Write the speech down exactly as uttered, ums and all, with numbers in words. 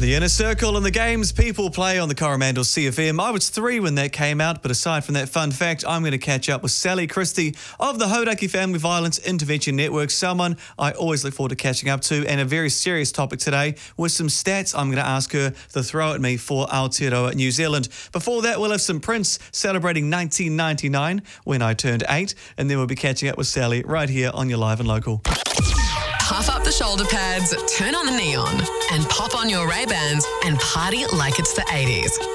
The Inner Circle and the games people play on the Coromandel C F M. I was three when that came out, but aside from that fun fact, I'm going to catch up with Sally Christie of the Hodaki Family Violence Intervention Network, someone I always look forward to catching up to, and a very serious topic today with some stats I'm going to ask her to throw at me for Aotearoa New Zealand. Before that, we'll have some Prince celebrating nineteen ninety-nine when I turned eight, and then we'll be catching up with Sally right here on your Live and Local. Puff up the shoulder pads, turn on the neon, and pop on your Ray-Bans and party like it's the eighties.